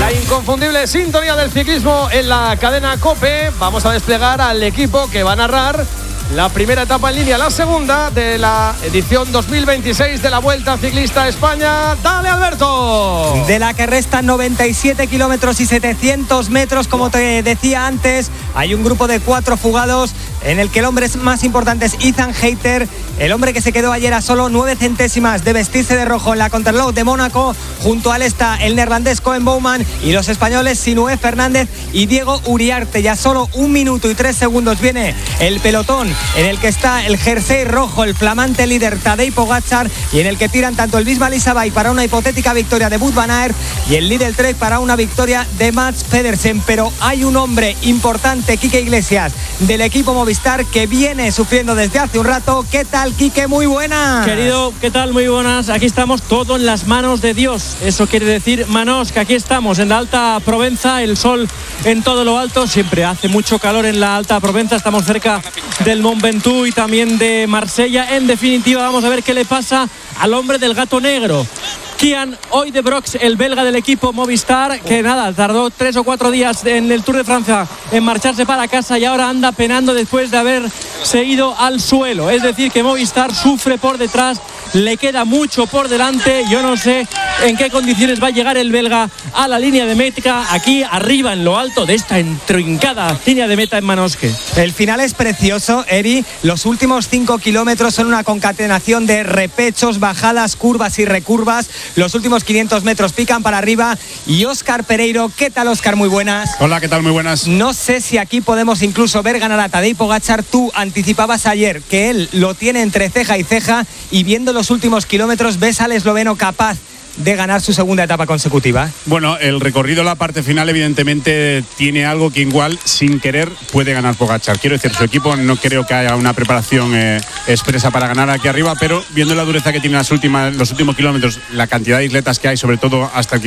La inconfundible sintonía del ciclismo en la cadena COPE. Vamos a desplegar al equipo que va a narrar la primera etapa en línea, la segunda de la edición 2026 de la Vuelta Ciclista a España. ¡Dale, Alberto! De la que restan 97 kilómetros y 700 metros, como te decía antes, hay un grupo de 4 fugados en el que el hombre más importante es Ethan Hayter, el hombre que se quedó ayer a solo 9 centésimas de vestirse de rojo en la Contrarreloj de Mónaco. Junto a él está el neerlandés Koen Bouwman y los españoles Sinué Fernández y Diego Uriarte. Ya solo 1 minuto y 3 segundos viene el pelotón en el que está el jersey rojo, el flamante líder Tadej Pogačar, y en el que tiran tanto el Bisma Lisabay para una hipotética victoria de Wout van Aert y el Lidl Trek para una victoria de Mats Pedersen. Pero hay un hombre importante, Quique Iglesias, del equipo Movistar, que viene sufriendo desde hace un rato. ¿Qué tal, Quique? Muy buenas. Querido, ¿qué tal? Muy buenas. Aquí estamos, todo en las manos de Dios. Eso quiere decir, manos, que aquí estamos en la Alta Provenza, el sol en todo lo alto. Siempre hace mucho calor en la Alta Provenza. Estamos cerca del Mont Ventoux y también de Marsella. En definitiva, vamos a ver qué le pasa al hombre del gato negro. Kian Oudebroeks, el belga del equipo Movistar, que nada, tardó 3 o 4 días en el Tour de Francia en marcharse para casa y ahora anda penando después de haber seguido al suelo. Es decir, que Movistar sufre por detrás, le queda mucho por delante. Yo no sé en qué condiciones va a llegar el belga a la línea de meta, aquí arriba en lo alto de esta intrincada línea de meta en Manosque. El final es precioso, Eri. Los últimos 5 kilómetros son una concatenación de repechos, bajadas, curvas y recurvas. Los últimos 500 metros pican para arriba. Y Óscar Pereiro, ¿qué tal, Óscar? Muy buenas. Hola, ¿qué tal? Muy buenas. No sé si aquí podemos incluso ver ganar a Tadej Pogačar. Tú anticipabas ayer que él lo tiene entre ceja y ceja, y viendo los últimos kilómetros, ¿ves al esloveno capaz de ganar su segunda etapa consecutiva? Bueno, el recorrido, la parte final, evidentemente tiene algo que igual, sin querer, puede ganar Pogačar. Quiero decir, su equipo no creo que haya una preparación expresa para ganar aquí arriba, pero viendo la dureza que tiene los últimos kilómetros, la cantidad de isletas que hay, sobre todo hasta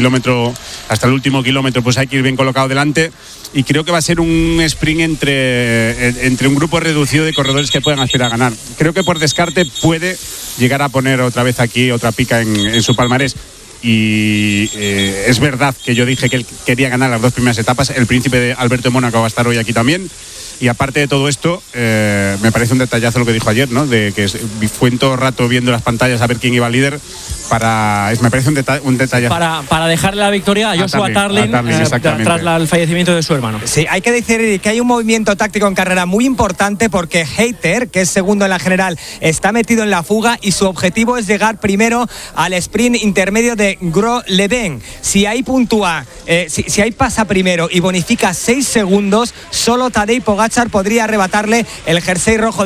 el último kilómetro, pues hay que ir bien colocado delante. Y creo que va a ser un sprint entre un grupo reducido de corredores que puedan aspirar a ganar. Creo que por descarte puede llegar a poner otra vez aquí otra pica en su palmarés. Y es verdad que yo dije que él quería ganar las 2 primeras etapas. El príncipe de Alberto de Mónaco va a estar hoy aquí también. Y aparte de todo esto, me parece un detallazo lo que dijo ayer, ¿no? De que fue en todo rato viendo las pantallas a ver quién iba líder. Me parece un detallazo. Para dejarle la victoria a Joshua Tarling tras el fallecimiento de su hermano. Sí, hay que decir que hay un movimiento táctico en carrera muy importante, porque Hayter, que es segundo en la general, está metido en la fuga y su objetivo es llegar primero al sprint intermedio de Gros-Leven. Si ahí puntúa, si ahí pasa primero y bonifica 6 segundos, solo Tadej Pogačar podría arrebatarle el jersey rojo